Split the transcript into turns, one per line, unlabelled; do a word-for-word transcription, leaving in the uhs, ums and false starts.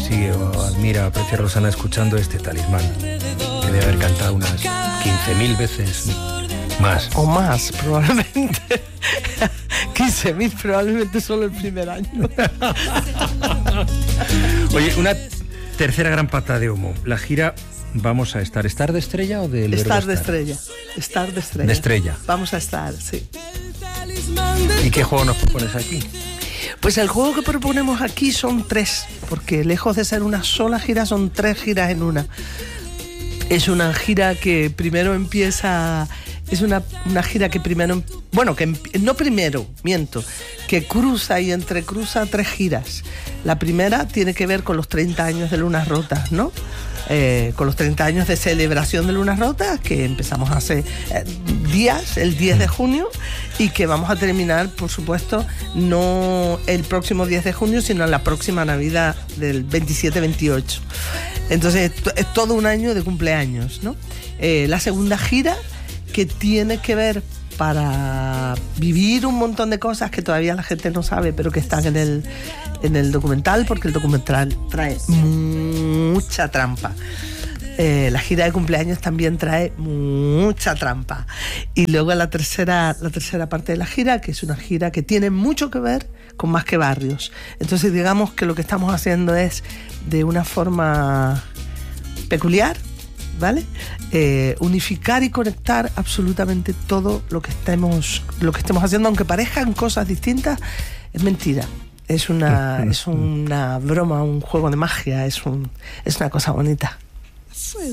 sigue o admira, aprecia Rosana escuchando este Talismán, que debe haber cantado unas quince mil veces más.
O más, probablemente. quince mil probablemente solo el primer año.
Oye, una tercera gran pata de humo. La gira, vamos a estar. ¿Estar de estrella o del verbo
Estar de
estar?
estrella. Estar de estrella.
De estrella.
Vamos a estar, sí.
¿Y qué juego nos propones aquí?
Pues el juego que proponemos aquí son tres, porque lejos de ser una sola gira, son tres giras en una. Es una gira que primero empieza... Es una, una gira que primero... Bueno, que no primero, miento, que cruza y entrecruza tres giras. La primera tiene que ver con los treinta años de Lunas Rotas, ¿no? Eh, con los treinta años de celebración de Lunas Rotas, que empezamos hace eh, días, el diez de junio, y que vamos a terminar, por supuesto, no el próximo diez de junio, sino en la próxima Navidad del veintisiete veintiocho. Entonces, es todo un año de cumpleaños, ¿no? Eh, la segunda gira, que tiene que ver para vivir un montón de cosas que todavía la gente no sabe, pero que están en el, en el documental, porque el documental trae mucha trampa. Eh, la gira de cumpleaños también trae mucha trampa. Y luego la tercera, la tercera parte de la gira, que es una gira que tiene mucho que ver con Más que Barrios. Entonces, digamos que lo que estamos haciendo es, de una forma peculiar, ¿vale? Eh, unificar y conectar absolutamente todo lo que estemos, lo que estemos haciendo, aunque parezcan cosas distintas, es mentira. Es una, es una broma, un juego de magia, es un, es una cosa bonita.